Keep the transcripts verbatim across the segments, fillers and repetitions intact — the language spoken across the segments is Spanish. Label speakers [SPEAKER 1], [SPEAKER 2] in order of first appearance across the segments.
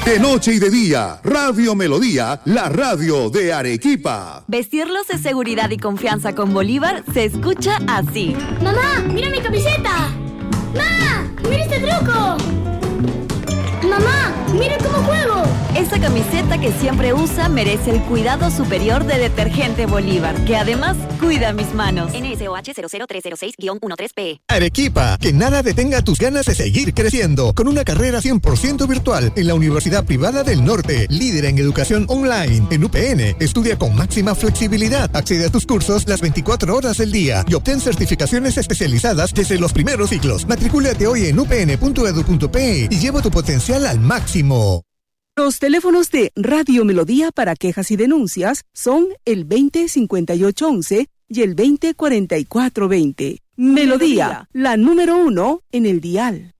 [SPEAKER 1] De noche y de día, Radio Melodía, la radio de Arequipa.
[SPEAKER 2] Vestirlos de seguridad y confianza con Bolívar se escucha así.
[SPEAKER 3] ¡Mamá, mira mi camiseta! ¡Ma! ¡Mira este truco! ¡Mamá, mira cómo juego!
[SPEAKER 2] Esa camiseta que siempre usa merece el cuidado superior de Detergente Bolívar, que además cuida mis manos.
[SPEAKER 4] N S O H cero cero tres cero seis guión trece P.
[SPEAKER 5] Arequipa, que nada detenga tus ganas de seguir creciendo, con una carrera cien por ciento virtual en la Universidad Privada del Norte, líder en educación online. En U P N, estudia con máxima flexibilidad, accede a tus cursos las veinticuatro horas del día y obtén certificaciones especializadas desde los primeros ciclos. Matricúlate hoy en u p n punto e d u punto p y lleva tu potencial al máximo.
[SPEAKER 6] Los teléfonos de Radio Melodía para quejas y denuncias son el veinte cincuenta y ocho once y el veinte cuarenta y cuatro veinte. Melodía, la número uno en el dial.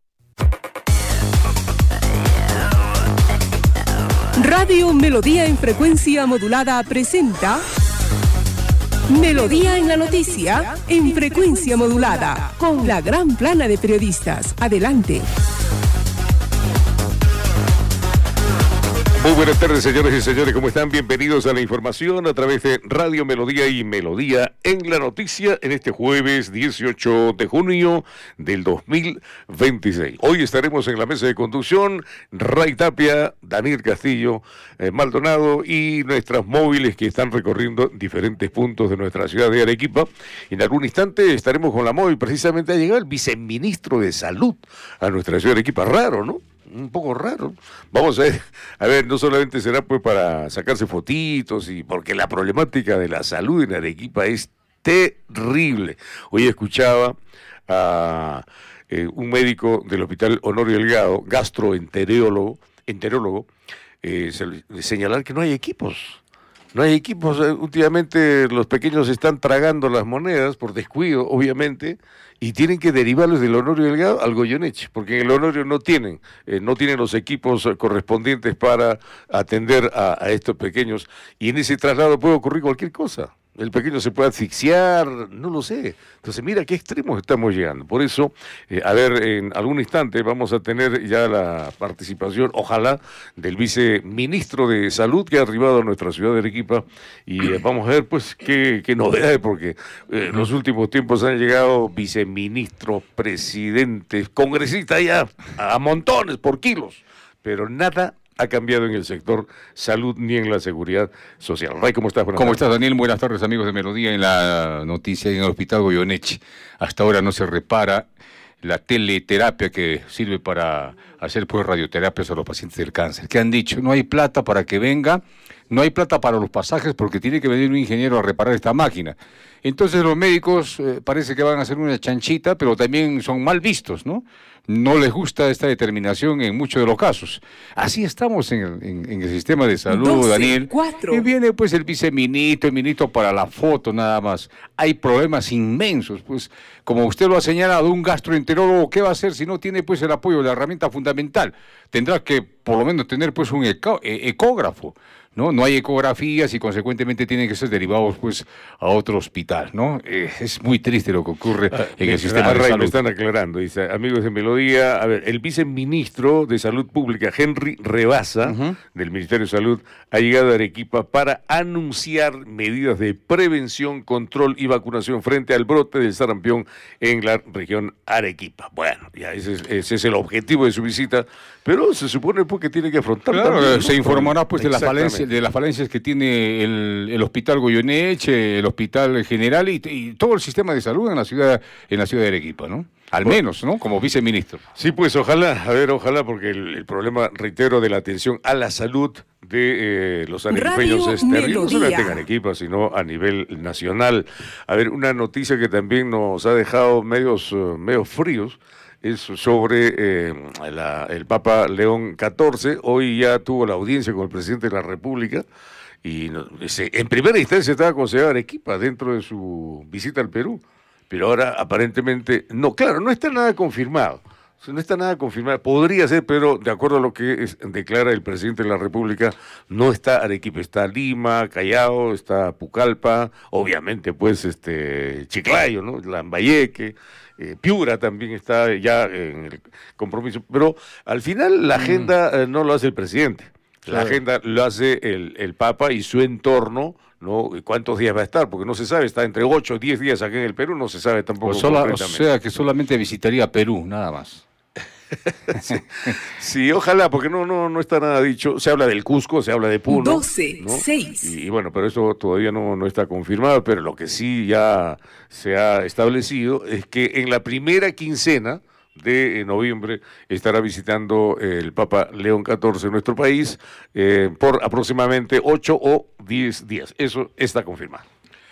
[SPEAKER 6] Radio Melodía en frecuencia modulada presenta Melodía en la noticia en frecuencia modulada con la gran plana de periodistas. Adelante.
[SPEAKER 7] Muy buenas tardes, señores y señores, ¿cómo están? Bienvenidos a la información a través de Radio Melodía y Melodía en la noticia en este jueves dieciocho de junio del dos mil veintiséis. Hoy estaremos en la mesa de conducción Ray Tapia, Daniel Castillo, eh, Maldonado y nuestras móviles que están recorriendo diferentes puntos de nuestra ciudad de Arequipa. En algún instante estaremos con la móvil, precisamente ha llegado el viceministro de Salud a nuestra ciudad de Arequipa. Raro, ¿no? Un poco raro. Vamos a ver, a ver, no solamente será pues para sacarse fotitos y porque la problemática de la salud en Arequipa es terrible. Hoy escuchaba a eh, un médico del Hospital Honorio Delgado, gastroenterólogo, enterólogo, eh, señalar que no hay equipos. No hay equipos, últimamente los pequeños están tragando las monedas por descuido, obviamente, y tienen que derivarlos del Honorio Delgado al Goyeneche, porque en el Honorio no tienen, eh, no tienen los equipos correspondientes para atender a, a estos pequeños, y en ese traslado puede ocurrir cualquier cosa. El pequeño se puede asfixiar, no lo sé. Entonces, mira qué extremos estamos llegando. Por eso, eh, a ver, en algún instante vamos a tener ya la participación, ojalá, del viceministro de Salud que ha arribado a nuestra ciudad de Arequipa. Y eh, vamos a ver, pues, qué, qué novedades, porque eh, en los últimos tiempos han llegado viceministros, presidentes, congresistas ya a montones, por kilos, pero nada ha cambiado en el sector salud ni en la seguridad social. Ray, ¿cómo estás?
[SPEAKER 8] ¿Cómo estás, Daniel? Buenas tardes, amigos de Melodía. En la noticia en el Hospital Goyeneche, hasta ahora no se repara la teleterapia que sirve para hacer pues radioterapias a los pacientes del cáncer. ¿Qué han dicho? No hay plata para que venga, no hay plata para los pasajes porque tiene que venir un ingeniero a reparar esta máquina. Entonces los médicos eh, parece que van a hacer una chanchita, pero también son mal vistos, ¿no? No les gusta esta determinación en muchos de los casos. Así estamos en el, en, en el sistema de salud, doce, Daniel.
[SPEAKER 6] cuatro.
[SPEAKER 8] Y viene pues el viceministro, el ministro para la foto nada más. Hay problemas inmensos, pues, como usted lo ha señalado, un gastroenterólogo, ¿qué va a hacer si no tiene pues el apoyo de la herramienta fundamental? Tendrá que por lo menos tener pues un eco, e, ecógrafo. ¿No? No hay ecografías y consecuentemente tienen que ser derivados pues a otro hospital, ¿no? Eh, es muy triste lo que ocurre ah, en el sistema de salud.
[SPEAKER 7] Me están aclarando, dice, amigos de Melodía, a ver, el viceministro de Salud Pública, Henry Rebasa, uh-huh. del Ministerio de Salud, ha llegado a Arequipa para anunciar medidas de prevención, control y vacunación frente al brote del sarampión en la región Arequipa. Bueno, ya ese es, ese es el objetivo de su visita, pero se supone pues, que tiene que afrontar
[SPEAKER 8] claro,
[SPEAKER 7] también, ¿no?
[SPEAKER 8] Se informará pues de las falencias de las falencias que tiene el, el Hospital Goyeneche, el Hospital General y, y todo el sistema de salud en la ciudad en la ciudad de Arequipa, ¿no? Al bueno, menos, ¿no? Como viceministro.
[SPEAKER 7] Sí, pues ojalá, a ver, ojalá, porque el, el problema, reitero, de la atención a la salud de eh, los arequipeños es terrible, no solamente en Arequipa, sino a nivel nacional. A ver, una noticia que también nos ha dejado medios, uh, medios fríos, es sobre eh, la, el Papa León catorce. Hoy ya tuvo la audiencia con el presidente de la República y no, ese, en primera instancia estaba considerado Arequipa dentro de su visita al Perú, pero ahora aparentemente no, claro, no está nada confirmado. No está nada confirmado. Podría ser, pero de acuerdo a lo que es, declara el presidente de la República, no está Arequipa, está Lima, Callao, está Pucallpa, obviamente pues este Chiclayo, ¿no? Lambayeque, eh, Piura también está ya en el compromiso. Pero al final la agenda eh, no lo hace el presidente. La
[SPEAKER 8] Claro.
[SPEAKER 7] agenda lo hace el, el Papa y su entorno, ¿no? ¿Cuántos días va a estar? Porque no se sabe, está entre ocho o diez días aquí en el Perú, no se sabe tampoco
[SPEAKER 8] O, sola- o
[SPEAKER 7] concretamente.
[SPEAKER 8] sea que solamente visitaría Perú, nada más.
[SPEAKER 7] sí, sí, ojalá, porque no, no, no está nada dicho. Se habla del Cusco, se habla de Puno.
[SPEAKER 6] doce,
[SPEAKER 7] ¿no?
[SPEAKER 6] seis.
[SPEAKER 7] Y, y bueno, pero eso todavía no, no está confirmado, pero lo que sí ya se ha establecido es que en la primera quincena de noviembre estará visitando el Papa León catorce nuestro país eh, por aproximadamente ocho o diez días. Eso está confirmado.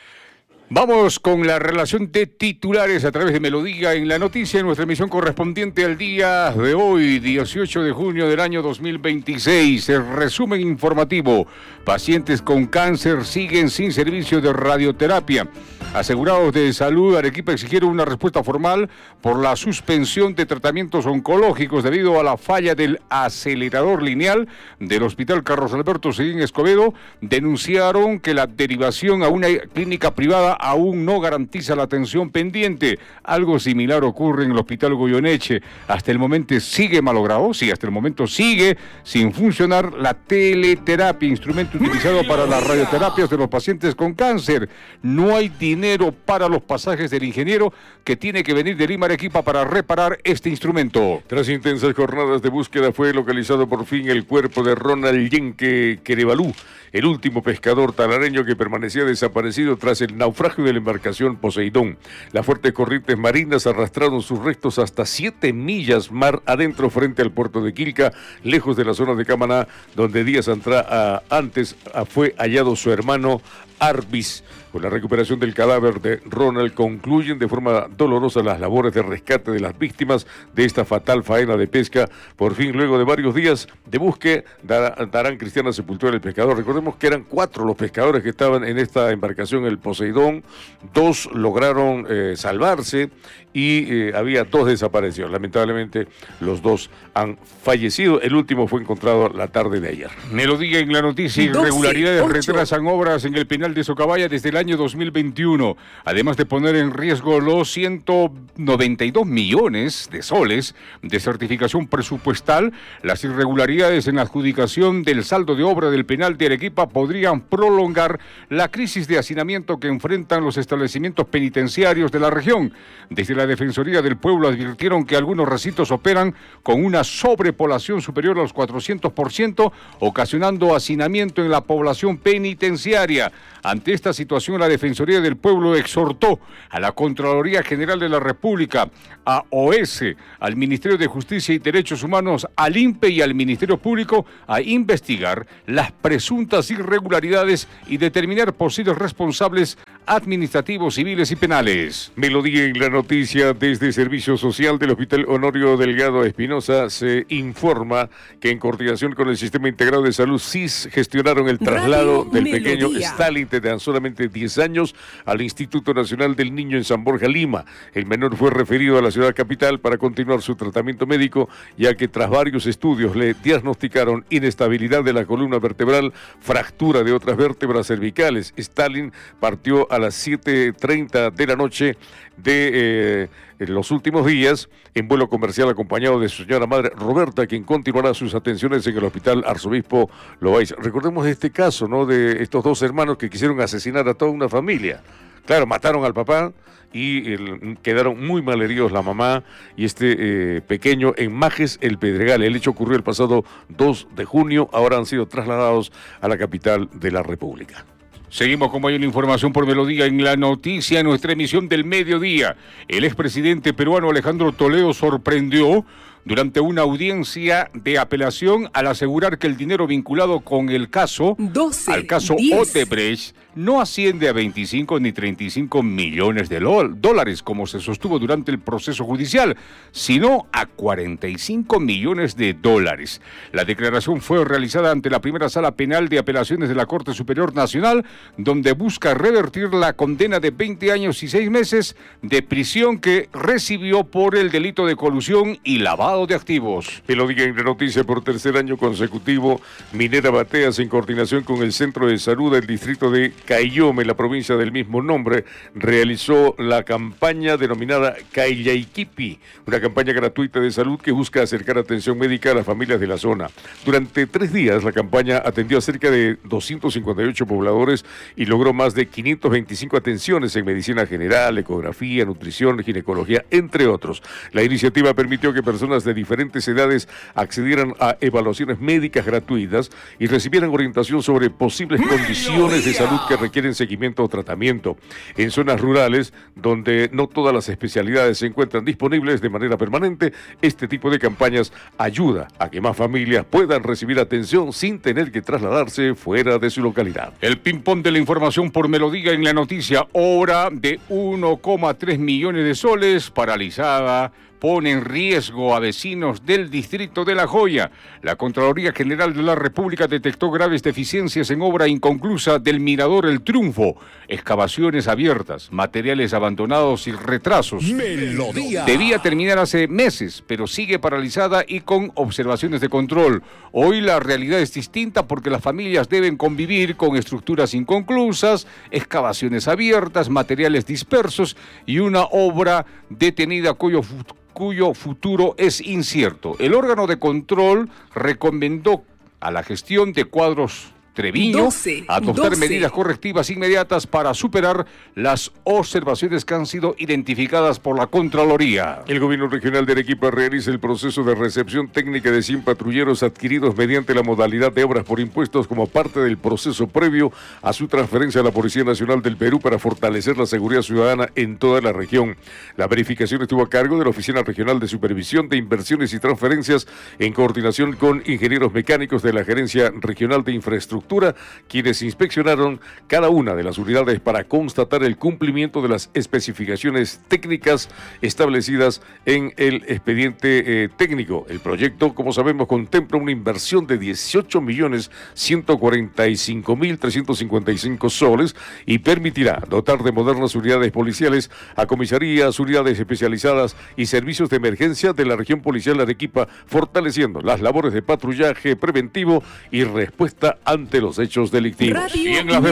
[SPEAKER 8] Vamos con la relación de titulares a través de Melodía en la noticia, en nuestra emisión correspondiente al día de hoy, dieciocho de junio del año dos mil veintiséis. El resumen informativo: pacientes con cáncer siguen sin servicio de radioterapia. Asegurados de salud, Arequipa exigieron una respuesta formal por la suspensión de tratamientos oncológicos debido a la falla del acelerador lineal del Hospital Carlos Alberto Seguín Escobedo. Denunciaron que la derivación a una clínica privada aún no garantiza la atención pendiente. Algo similar ocurre en el Hospital Goyeneche. Hasta el momento sigue malogrado, sí, hasta el momento sigue sin funcionar la teleterapia, instrumento utilizado para las radioterapias de los pacientes con cáncer. No hay dinero para los pasajes del ingeniero que tiene que venir de Lima a Arequipa para reparar este instrumento.
[SPEAKER 7] Tras intensas jornadas de búsqueda fue localizado por fin el cuerpo de Ronald Yenque Querebalú, el último pescador tarareño que permanecía desaparecido tras el naufragio de la embarcación Poseidón. Las fuertes corrientes marinas arrastraron sus restos hasta siete millas mar adentro frente al puerto de Quilca, lejos de la zona de Camaná, donde días antra, a, antes a, fue hallado su hermano Arbis. Con la recuperación del cadáver de Ronald concluyen de forma dolorosa las labores de rescate de las víctimas de esta fatal faena de pesca. Por fin, luego de varios días de búsqueda, dar, darán cristiana sepultura al pescador. Recordemos que eran cuatro los pescadores que estaban en esta embarcación, el Poseidón. Dos lograron eh, salvarse y eh, había dos desaparecidos. Lamentablemente, los dos han fallecido. El último fue encontrado la tarde de ayer.
[SPEAKER 8] Melodía en la noticia: irregularidades retrasan obras en el penal de Socabaya desde el año dos mil veintiuno, además de poner en riesgo los ciento noventa y dos millones de soles de certificación presupuestal. Las irregularidades en la adjudicación del saldo de obra del penal de Arequipa podrían prolongar la crisis de hacinamiento que enfrentan los establecimientos penitenciarios de la región. Desde la Defensoría del Pueblo advirtieron que algunos recintos operan con una sobrepoblación superior a los cuatrocientos por ciento, ocasionando hacinamiento en la población penitenciaria. Ante esta situación, la Defensoría del Pueblo exhortó a la Contraloría General de la República, a O S, al Ministerio de Justicia y Derechos Humanos, al I N P E y al Ministerio Público a investigar las presuntas irregularidades y determinar posibles responsables administrativos, civiles y penales.
[SPEAKER 7] Melodía en la noticia: desde Servicio Social del Hospital Honorio Delgado Espinosa se informa que en coordinación con el Sistema Integrado de Salud S I S gestionaron el traslado
[SPEAKER 6] Radio
[SPEAKER 7] del
[SPEAKER 6] Melodía.
[SPEAKER 7] pequeño Stalin de tan solamente diez años al Instituto Nacional del Niño en San Borja, Lima. El menor fue referido a la ciudad capital para continuar su tratamiento médico, ya que tras varios estudios le diagnosticaron inestabilidad de la columna vertebral, fractura de otras vértebras cervicales. Stalin partió a las siete treinta de la noche de eh, en los últimos días en vuelo comercial acompañado de su señora madre Roberta, quien continuará sus atenciones en el Hospital Arzobispo Loaiza. Recordemos este caso, ¿no?, de estos dos hermanos que quisieron asesinar a toda una familia. Claro, mataron al papá y el, quedaron muy malheridos la mamá y este eh, pequeño en Majes, El Pedregal. El hecho ocurrió el pasado dos de junio, ahora han sido trasladados a la capital de la República.
[SPEAKER 8] Seguimos con mayor información por Melodía en la noticia, en nuestra emisión del mediodía. El expresidente peruano Alejandro Toledo sorprendió durante una audiencia de apelación al asegurar que el dinero vinculado con el caso,
[SPEAKER 6] doce,
[SPEAKER 8] al caso
[SPEAKER 6] diez.
[SPEAKER 8] Odebrecht, no asciende a veinticinco ni treinta y cinco millones de dólares, como se sostuvo durante el proceso judicial, sino a cuarenta y cinco millones de dólares. La declaración fue realizada ante la primera sala penal de apelaciones de la Corte Superior Nacional, donde busca revertir la condena de veinte años y seis meses de prisión que recibió por el delito de colusión y lavado de activos.
[SPEAKER 7] Que lo diga en la noticia: por tercer año consecutivo, Minera Bateas, en coordinación con el Centro de Salud del distrito de Caylloma, en la provincia del mismo nombre, realizó la campaña denominada Cayllaiquipi, una campaña gratuita de salud que busca acercar atención médica a las familias de la zona. Durante tres días, la campaña atendió a cerca de doscientos cincuenta y ocho pobladores y logró más de quinientas veinticinco atenciones en medicina general, ecografía, nutrición, ginecología, entre otros. La iniciativa permitió que personas de diferentes edades accedieran a evaluaciones médicas gratuitas y recibieran orientación sobre posibles condiciones de salud que requieren seguimiento o tratamiento. En zonas rurales, donde no todas las especialidades se encuentran disponibles de manera permanente, este tipo de campañas ayuda a que más familias puedan recibir atención sin tener que trasladarse fuera de su localidad.
[SPEAKER 8] El ping-pong de la información por Melodía en la noticia: obra de uno coma tres millones de soles paralizada pone en riesgo a vecinos del distrito de La Joya. La Contraloría General de la República detectó graves deficiencias en obra inconclusa del Mirador El Triunfo, excavaciones abiertas, materiales abandonados y retrasos.
[SPEAKER 1] Melodía.
[SPEAKER 8] Debía terminar hace meses, pero sigue paralizada y con observaciones de control. Hoy la realidad es distinta porque las familias deben convivir con estructuras inconclusas, excavaciones abiertas, materiales dispersos y una obra detenida cuyo futuro cuyo futuro es incierto. El órgano de control recomendó a la gestión de Cuadros Treviño
[SPEAKER 6] doce,
[SPEAKER 8] adoptar
[SPEAKER 6] doce.
[SPEAKER 8] medidas correctivas inmediatas para superar las observaciones que han sido identificadas por la Contraloría.
[SPEAKER 7] El gobierno regional de Arequipa realiza el proceso de recepción técnica de cien patrulleros adquiridos mediante la modalidad de obras por impuestos como parte del proceso previo a su transferencia a la Policía Nacional del Perú para fortalecer la seguridad ciudadana en toda la región. La verificación estuvo a cargo de la Oficina Regional de Supervisión de Inversiones y Transferencias en coordinación con ingenieros mecánicos de la Gerencia Regional de Infraestructura, quienes inspeccionaron cada una de las unidades para constatar el cumplimiento de las especificaciones técnicas establecidas en el expediente eh, técnico. El proyecto, como sabemos, contempla una inversión de dieciocho millones ciento cuarenta y cinco mil trescientos cincuenta y cinco soles y permitirá dotar de modernas unidades policiales a comisarías, unidades especializadas y servicios de emergencia de la región policial de Arequipa, fortaleciendo las labores de patrullaje preventivo y respuesta ante los hechos delictivos.
[SPEAKER 8] Y en las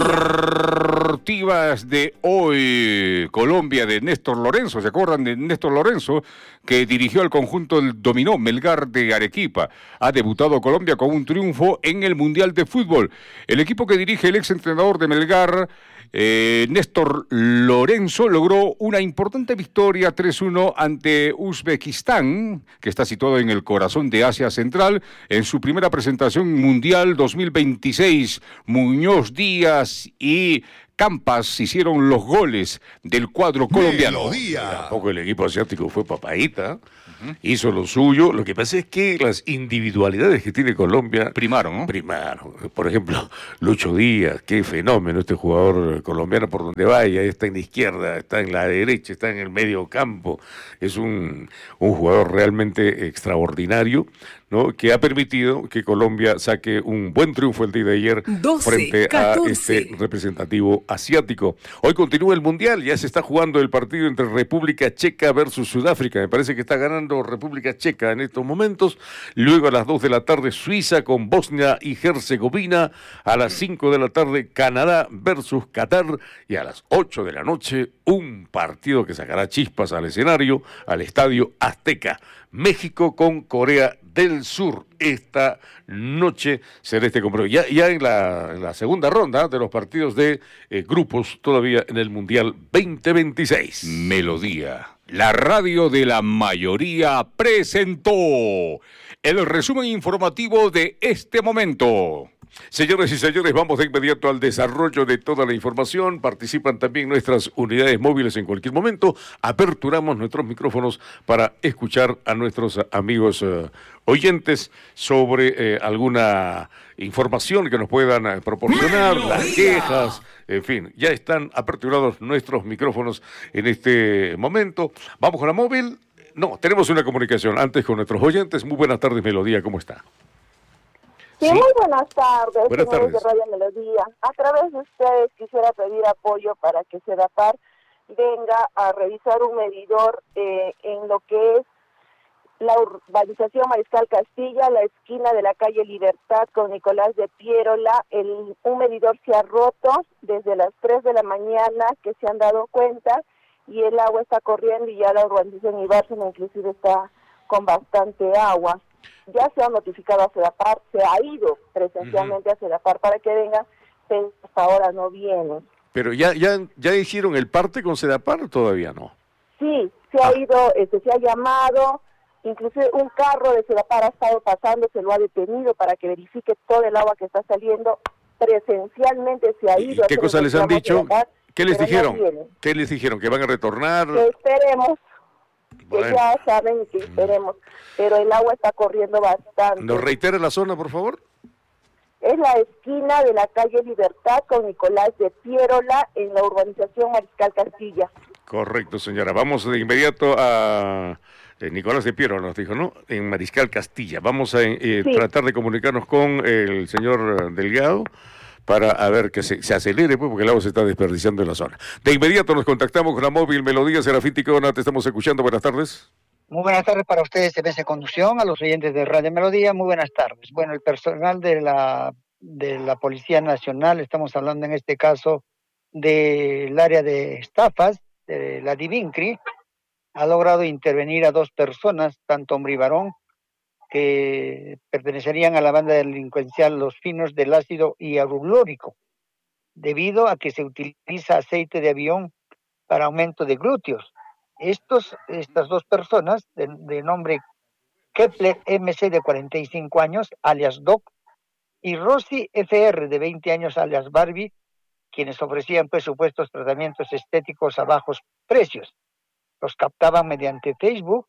[SPEAKER 8] deportivas de hoy, Colombia de Néstor Lorenzo, ¿se acuerdan de Néstor Lorenzo? Que dirigió al conjunto del dominó Melgar de Arequipa. Ha debutado Colombia con un triunfo en el Mundial de Fútbol. El equipo que dirige el exentrenador de Melgar, Eh, Néstor Lorenzo, logró una importante victoria tres uno ante Uzbekistán, que está situado en el corazón de Asia Central, en su primera presentación mundial dos mil veintiséis. Muñoz Díaz y Campas hicieron los goles del cuadro colombiano.
[SPEAKER 7] Tampoco el equipo asiático fue papadita. Uh-huh. Hizo lo suyo. Lo que pasa es que las individualidades que tiene Colombia
[SPEAKER 8] primaron, ¿no?
[SPEAKER 7] Primaron. Por ejemplo, Lucho Díaz, qué fenómeno este jugador colombiano por donde vaya. Está en la izquierda, está en la derecha, está en el medio campo. Es un, un jugador realmente extraordinario, ¿no? Que ha permitido que Colombia saque un buen triunfo el día de ayer
[SPEAKER 6] doce,
[SPEAKER 7] frente
[SPEAKER 6] catorce.
[SPEAKER 7] a este representativo asiático. Hoy continúa el Mundial, ya se está jugando el partido entre República Checa versus Sudáfrica. Me parece que está ganando República Checa en estos momentos. Luego a las dos de la tarde Suiza con Bosnia y Herzegovina. A las cinco de la tarde Canadá versus Qatar. Y a las ocho de la noche un partido que sacará chispas al escenario, al Estadio Azteca. México con Corea del Sur. Esta noche será este compromiso. Ya, ya en, la, en la segunda ronda de los partidos de eh, grupos todavía en el Mundial veinte veintiséis.
[SPEAKER 8] Melodía, la radio de la mayoría, presentó el resumen informativo de este momento.
[SPEAKER 7] Señoras y señores, vamos de inmediato al desarrollo de toda la información. Participan también nuestras unidades móviles en cualquier momento. Aperturamos nuestros micrófonos para escuchar a nuestros amigos uh, oyentes sobre eh, alguna información que nos puedan uh, proporcionar, las quejas, en fin. Ya están aperturados nuestros micrófonos en este momento. Vamos con la móvil. No, tenemos una comunicación antes con nuestros oyentes. Muy buenas tardes, Melodía, ¿cómo está?
[SPEAKER 9] Sí, sí, muy buenas tardes,
[SPEAKER 7] buenas
[SPEAKER 9] señores
[SPEAKER 7] tardes.
[SPEAKER 9] de Radio Melodía. A través de ustedes quisiera pedir apoyo para que Sedapar venga a revisar un medidor eh, en lo que es la urbanización Mariscal Castilla, la esquina de la calle Libertad con Nicolás de Piérola. El, un medidor se ha roto desde las tres de la mañana, que se han dado cuenta, y el agua está corriendo y ya la urbanización Ibárzena inclusive está con bastante agua. Ya se ha notificado a Sedapar, se ha ido presencialmente uh-huh. a Sedapar para que venga, pero hasta ahora no viene.
[SPEAKER 7] Pero ya ya ya hicieron el parte con Sedapar o todavía no.
[SPEAKER 9] Sí, se ah. ha ido, este, se ha llamado, inclusive un carro de Sedapar ha estado pasando, se lo ha detenido para que verifique todo el agua que está saliendo. Presencialmente se ha ido.
[SPEAKER 7] ¿Y qué cosa les han dicho? Sedapar, ¿Qué les dijeron?
[SPEAKER 9] No
[SPEAKER 7] ¿Qué les dijeron? ¿Que van a retornar?
[SPEAKER 9] Que esperemos.
[SPEAKER 7] Bueno.
[SPEAKER 9] Que ya saben que esperemos, pero el agua está corriendo bastante.
[SPEAKER 7] ¿Nos reitera la zona, por favor?
[SPEAKER 9] Es la esquina de la calle Libertad con Nicolás de Piérola en la urbanización Mariscal Castilla.
[SPEAKER 7] Correcto, señora. Vamos de inmediato a eh, Nicolás de Piérola, nos dijo, ¿no? En Mariscal Castilla. Vamos a eh, sí. tratar de comunicarnos con el señor Delgado para a ver que se, se acelere, pues, porque el agua se está desperdiciando en la zona. De inmediato nos contactamos con la móvil Melodía. Serafín Ticona, te estamos escuchando. Buenas tardes.
[SPEAKER 10] Muy buenas tardes para ustedes, C B C Conducción, a los oyentes de Radio Melodía. Muy buenas tardes. Bueno, el personal de la, de la Policía Nacional, estamos hablando en este caso del área de estafas, de la Divincri, ha logrado intervenir a dos personas, tanto hombre y varón, que pertenecerían a la banda delincuencial Los Finos del Ácido Hidroclórico, debido a que se utiliza aceite de avión para aumento de glúteos. Estos, estas dos personas, de, de nombre Kepler M C de cuarenta y cinco años, alias Doc, y Rosy F R de veinte años, alias Barbie, quienes ofrecían pues supuestos tratamientos estéticos a bajos precios. Los captaban mediante Facebook,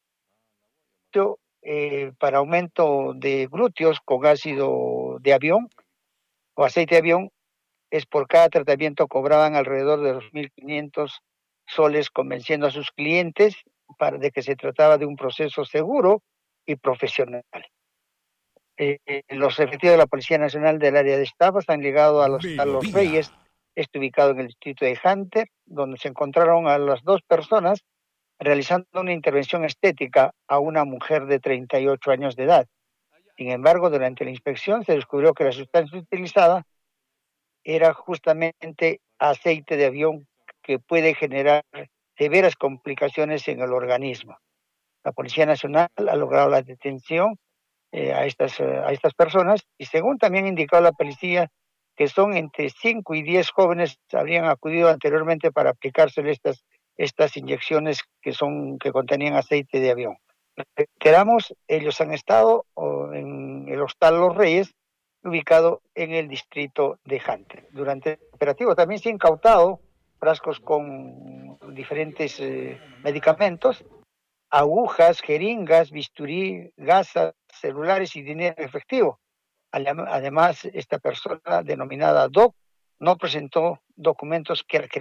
[SPEAKER 10] Eh, para aumento de glúteos con ácido de avión o aceite de avión. Es por cada tratamiento cobraban alrededor de dos mil quinientos soles, convenciendo a sus clientes para de que se trataba de un proceso seguro y profesional. Eh, los efectivos de la Policía Nacional del área de estafas han llegado a los, a los Reyes, este ubicado en el distrito de Hunter, donde se encontraron a las dos personas realizando una intervención estética a una mujer de treinta y ocho años de edad. Sin embargo, durante la inspección se descubrió que la sustancia utilizada era justamente aceite de avión, que puede generar severas complicaciones en el organismo. La Policía Nacional ha logrado la detención eh, a, estas, eh, a estas personas, y según también indicó la policía, que son entre cinco y diez jóvenes habrían acudido anteriormente para aplicársele estas estas inyecciones que son que contenían aceite de avión. Reiteramos, ellos han estado en el Hostal Los Reyes, ubicado en el distrito de Hunter. Durante el operativo también se han incautado frascos con diferentes eh, medicamentos, agujas, jeringas, bisturí, gasas, celulares y dinero efectivo. Además, esta persona denominada Doc no presentó documentos que